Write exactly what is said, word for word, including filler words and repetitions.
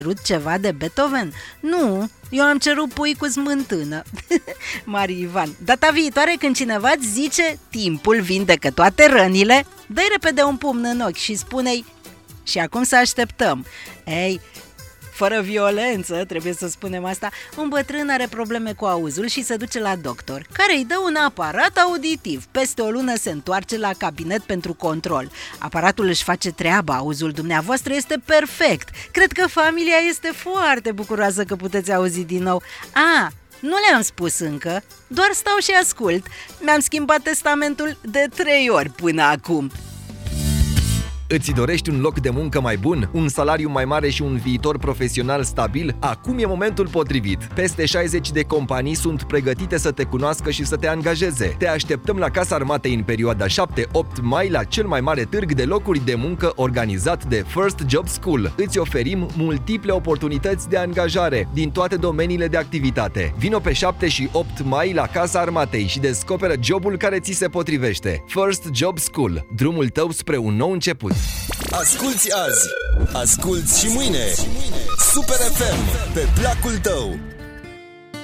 cerut ceva de Beethoven? Nu, eu am cerut pui cu smântână. Mari Ivan, data viitoare când cineva îți zice timpul vindecă toate rănile, dă-i repede un pumn în ochi și spune-i și acum să așteptăm. Ei, fără violență, trebuie să spunem asta, un bătrân are probleme cu auzul și se duce la doctor, care îi dă un aparat auditiv. Peste o lună se întoarce la cabinet pentru control. Aparatul își face treaba, auzul dumneavoastră este perfect. Cred că familia este foarte bucuroasă că puteți auzi din nou. A, nu le-am spus încă, doar stau și ascult. Mi-am schimbat testamentul de trei ori până acum. Îți dorești un loc de muncă mai bun, un salariu mai mare și un viitor profesional stabil? Acum e momentul potrivit. Peste șaizeci de companii sunt pregătite să te cunoască și să te angajeze. Te așteptăm la Casa Armatei în perioada șapte opt mai la cel mai mare târg de locuri de muncă organizat de First Job School. Îți oferim multiple oportunități de angajare din toate domeniile de activitate. Vino pe șapte și opt mai la Casa Armatei și descoperă jobul care ți se potrivește. First Job School, drumul tău spre un nou început. Asculți azi, asculți și mâine. Super F M, pe placul tău.